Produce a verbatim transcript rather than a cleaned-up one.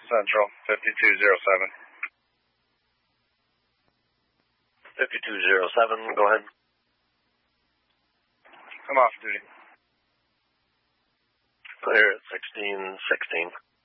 Central, fifty-two oh seven. fifty-two oh seven, go ahead. I'm off duty. Clear at sixteen sixteen.